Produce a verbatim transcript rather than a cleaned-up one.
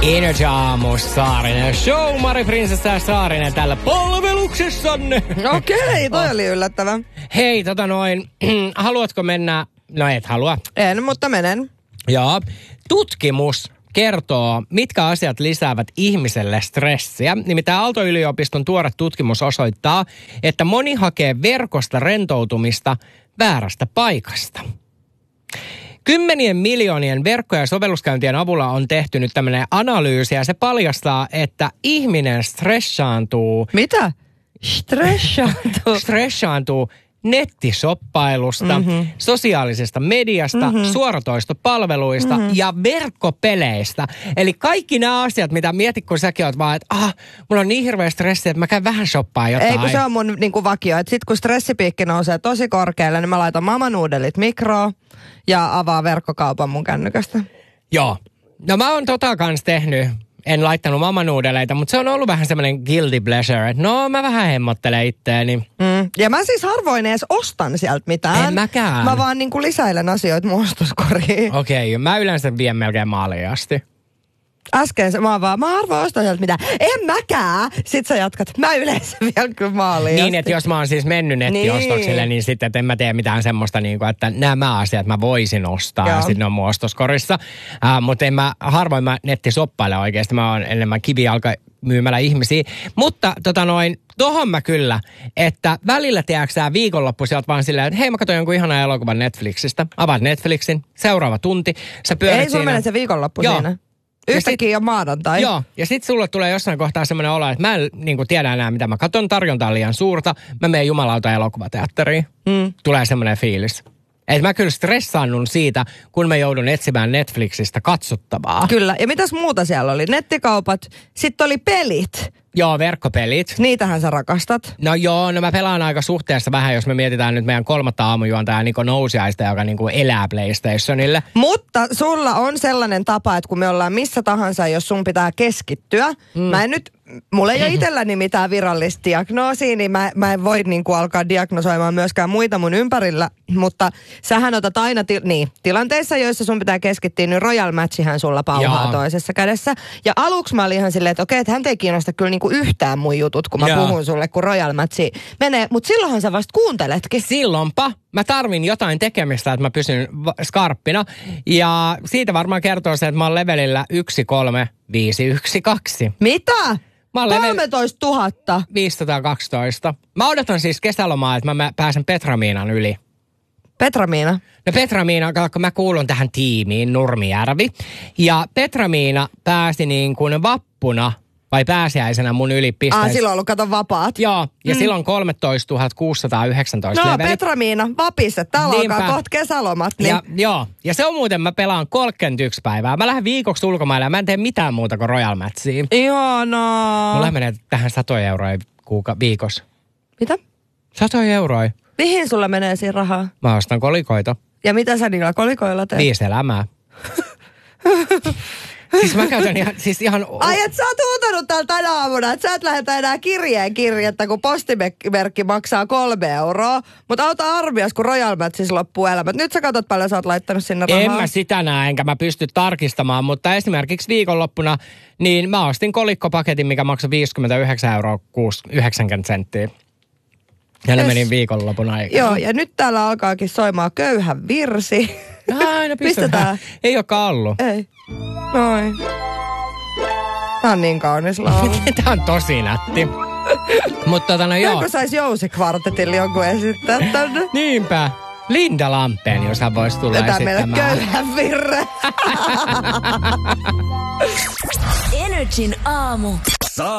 Energy Aamu Saarinen Show. Mari Prinsessa ja Saarinen täällä palveluksessanne. Okei, toi oli yllättävä. Hei, tota noin, haluatko mennä? No et halua. En, mutta menen. Joo. Tutkimus kertoo, mitkä asiat lisäävät ihmiselle stressiä. Nimittäin Aalto-yliopiston tuore tutkimus osoittaa, että moni hakee verkosta rentoutumista väärästä paikasta. Kymmenien miljoonien verkko- ja sovelluskäyntien avulla on tehty nyt tämmöinen analyysi ja se paljastaa, että ihminen stressaantuu. Mitä? Stressaantuu? Stressaantuu nettisoppailusta, mm-hmm. sosiaalisesta mediasta, mm-hmm. suoratoistopalveluista mm-hmm. ja verkkopeleistä. Eli kaikki nämä asiat, mitä mietit, kun säkin oot vaan, että ah, mulla on niin hirveä stressi, että mä käyn vähän shoppaa jotain. Ei, kun se on mun niin kuin vakio. Että sit kun stressipiikki nousee tosi korkealle, niin mä laitan mamanuudelit mikroon ja avaan verkkokaupan mun kännykästä. Joo. No mä oon tota kans tehnyt. En laittanut mamanuudeleita, mutta se on ollut vähän semmoinen guilty pleasure, että no mä vähän hemmottelen itteeni. Mm. Ja mä siis harvoin edes ostan sieltä mitään. En mäkään. Mä vaan niinku lisäilen asioita mun ostoskoriin. Okei, okay, mä yleensä vien melkein maaliin asti. Äsken se, mä oon vaan, mä harvoin ostan sieltä mitään. En mäkään. Sit sä jatkat, mä yleensä vielä kyllä maaliin Niin, asti. että jos mä oon siis mennyt nettiostoksille, niin, niin sitten, että en mä tee mitään semmoista, niin kuin, että nämä asiat mä voisin ostaa. Joo. Ja sitten ne on mun ostoskorissa. Uh, mutta en mä, harvoin mä nettisoppaile oikeasti. Mä oon enemmän kivijalka myymällä ihmisiä. Mutta tota noin, tohon mä kyllä, että välillä tiedätkö sä viikonloppu sieltä vaan silleen, että hei mä katson jonkun ihanan elokuvan Netflixistä. Avaat Netflixin, seuraava tunti. Sä pyörit Ei sun siinä. mene se viikonloppu Joo. siinä. Yhtäkkiä on maanantai. Joo, ja sit sulle tulee jossain kohtaa semmoinen olo, että mä en niin kuin tiedä enää, mitä mä katon, tarjonta on liian suurta, mä menen jumalauta elokuvateatteriin. Mm. Tulee semmoinen fiilis. Että mä kyllä stressaannun siitä, kun mä joudun etsimään Netflixistä katsottavaa. Kyllä, ja mitäs muuta siellä oli? Nettikaupat, sitten oli pelit. Joo, verkkopelit. Niitähän sä rakastat. No joo, no mä pelaan aika suhteessa vähän, jos me mietitään nyt meidän kolmatta aamujuontajaa Niko Nousiaista, joka niinku elää PlayStationille. Mutta sulla on sellainen tapa, että kun me ollaan missä tahansa, jos sun pitää keskittyä. Mm. Mä en nyt, mulla ei ole itselläni mitään virallista diagnoosia, niin mä, mä en voi niinku alkaa diagnosoimaan myöskään muita mun ympärillä. Mutta sähän otat aina, ti- niin, tilanteissa, joissa sun pitää keskittyä, niin Royal Matchihän sulla pauhaa Jaa. toisessa kädessä. Ja aluksi mä olin ihan silleen, että okei, että hän ei kiinnosta kyllä niinku yhtään mun jutut, kun mä Jaa. puhun sulle, kun Royal Matchi menee. Mutta silloinhan sä vasta kuunteletkin. Silloinpa. Mä tarvin jotain tekemistä, että mä pysyn skarppina. Ja siitä varmaan kertoo se, että mä oon levelillä yksi kolme viisi yksi kaksi. Mitä? Mä kolmetoista tuhatta. viisisataakaksitoista. Mä odotan siis kesälomaa, että mä pääsen Petramiinan yli. Petramiina? No Petramiina, kun mä kuulun tähän tiimiin, Nurmijärvi. Ja Petramiina pääsi niin kuin vappuna vai pääsiäisenä mun ylipisteessä. Ah, silloin on ollut, kato, vapaat. Joo, ja mm. silloin kolmetoistatuhatta kuusisataayhdeksäntoista No, leveli. Petramiina, vapissa. Täällä Niinpä. alkaa kohta kesälomat. Niin. Ja, joo, ja se on muuten, mä pelaan kolmekymmentäyksi päivää. Mä lähden viikoksi ulkomaille ja mä en tee mitään muuta kuin Royal Matchia. Ihanaa. Mulla menee tähän satoja euroja kuuka, viikossa. Mitä? Satoja euroja. Mihin sulla menee siinä rahaa? Mä ostan kolikoita. Ja mitä sä niillä kolikoilla teet? Viisi elämää. Siis mä käytän ihan, siis ihan... Ai, et sä oot huutanut täällä tänä aamuna, että sä et lähetä enää kirjeen kirjettä, kun postimerkki maksaa kolme euroa. Mutta auta armias, kun Royal Matchissa loppuu elämät. Nyt sä katsot paljon sä oot laittanut sinne rahaa. En mä sitä näe, enkä mä pysty tarkistamaan, mutta esimerkiksi viikonloppuna, niin mä ostin kolikkopaketin, mikä maksoi viisikymmentäyhdeksän euroa yhdeksänkymmentä senttiä. Ja ne yes. meni viikonlopun aikana. Joo, ja nyt täällä alkaakin soimaan köyhän virsi. Aina pistetään. Ei olekaan ollut. Ei. Noin. Tää on niin kaunis laulu. Tää on tosi nätti. Mutta tota no joo. Joku sais Jousi-kvartetille joku esittää tänne. Niinpä. Linda Lampeen, jos hän voisi tulla Tätä esittämään. meille köyhän virre. Energin aamu.